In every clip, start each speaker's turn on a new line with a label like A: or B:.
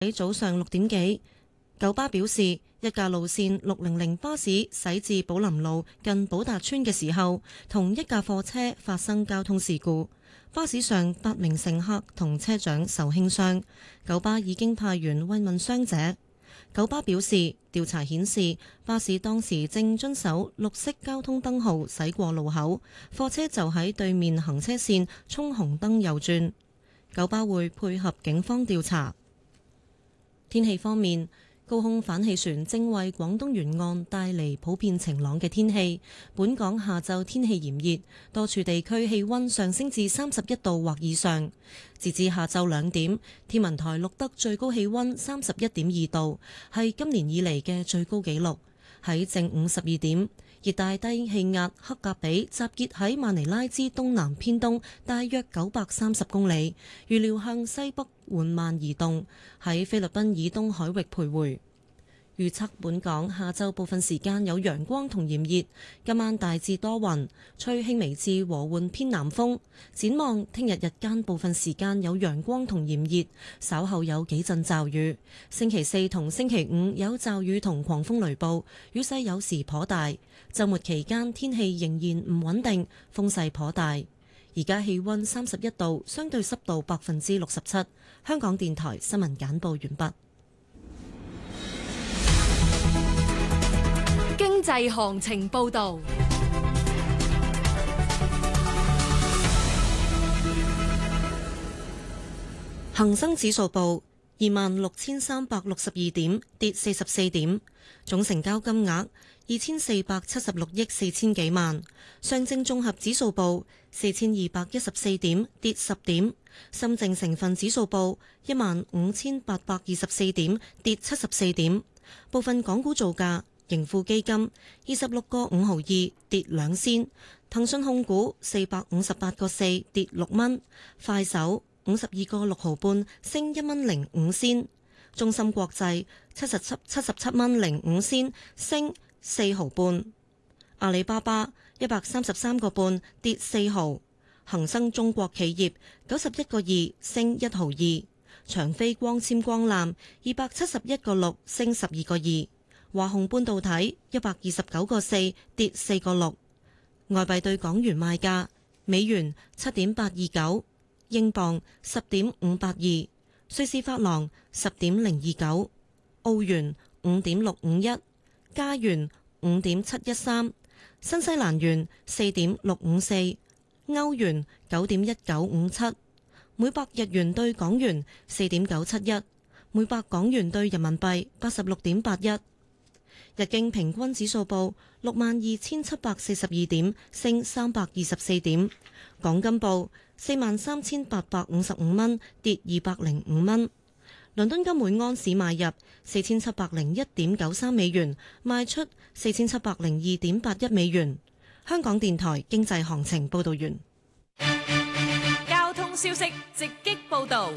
A: 喺早上6點幾，九巴表示一架路線600巴士駛至寶林路近寶達邨嘅時候，同一架貨車發生交通事故，巴士上8名乘客同車長受輕傷，九巴已經派員慰問傷者。九巴表示，調查顯示巴士當時正遵守綠色交通燈號駛過路口，貨車就喺對面行車線衝紅燈右轉。九巴會配合警方調查。天氣方面，高空反氣旋正為廣東沿岸帶嚟普遍晴朗嘅天氣。本港下晝天氣炎熱，多處地區氣溫上升至31度或以上。截至下晝2點，天文台錄得最高氣溫31.2度，係今年以嚟嘅最高紀錄。喺正午12點，熱帶低氣壓克格比集結喺馬尼拉之東南偏東大約930公里，預料向西北緩慢移動，喺菲律賓以東海域徘徊。預測本港下晝部分時間有陽光同炎熱，今晚大致多雲，吹輕微至和緩偏南風。展望聽日日間部分時間有陽光同炎熱，稍後有幾陣驟雨。星期四同星期五有驟雨同狂風雷暴，雨勢有時頗大。週末期間天氣仍然唔穩定，風勢頗大。而家氣溫31度，相對濕度67%。香港電台新聞簡報完畢。
B: 經濟行情報道。
A: 恒生指數報26,362點，跌44點，總成交金額2476億4千幾萬。上證綜合指數報4214點，跌10點。深證成分指數報15,824點，跌74點。部分港股造價：盈富基金26個5毫2，跌2仙；騰訊控股458個4，跌6蚊；快手52個6毫半，升1蚊05仙；中芯國際77蚊05仙，升4毫半；阿里巴巴133個半，跌4毫；恒生中國企業91個2，升1毫2；長飛光纖光纜271個6，升12個2；華虹半導體129個4，跌4個6。外幣對港元賣價：美元7.829，英鎊10.582，瑞士法郎10.029，澳元5.651，加元5.713，新西蘭元4.654，歐元9.1957，每百日元對港元4.971，每百港元對人民幣86.81。日經平均指數報62,742點，升324點。港金報43,855蚊，跌205蚊。倫敦金每安士買入4,701.93美元，賣出4,702.81美元。香港電台經濟行情報道完。
B: 交通消息直擊報道。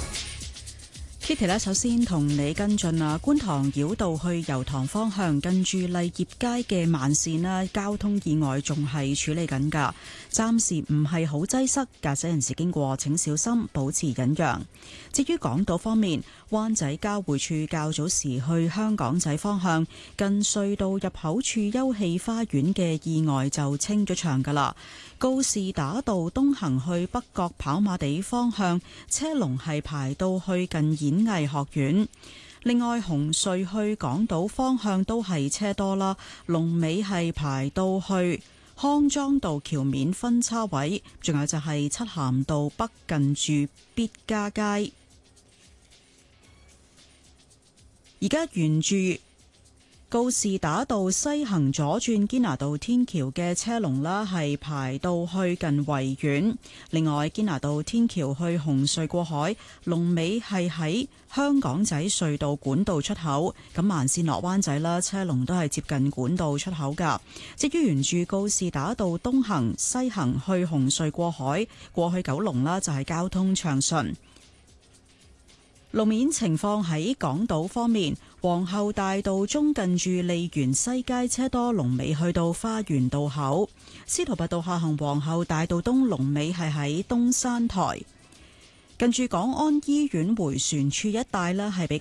C: Kitty 呢，首先同你跟進啊，觀塘繞道去油塘方向近住勵業街嘅慢線啦，交通意外仲係處理緊㗎，暫時唔係好擠塞，駕駛人士經過請小心，保持忍讓。至於港島方面，灣仔交匯處較早時去香港仔方向近隧道入口處休憩花園嘅意外就清咗場㗎啦。告士打道東行去北角跑馬地方向車龍係排到去近演藝學院。另外，紅隧去港島方向都係車多啦，龍尾係排到去康莊道橋面分叉位，仲有就係漆咸道北近住必嘉街。而家沿住告士打道西行左轉堅拿道天橋嘅車龍啦，係排到去近維園。另外，堅拿道天橋去紅隧過海，龍尾係喺香港仔隧道管道出口。咁慢線落灣仔啦，車龍都係接近管道出口噶。至於沿住告士打道東行西行去紅隧過海，過去九龍啦，就係交通暢順。路面情況喺港島方面，皇后大道中近住利園西街車多，龍尾去到花園道口；司徒拔道下行皇后大道東龍尾係喺東山台。 近住港安醫院迴旋處一帶呢係比較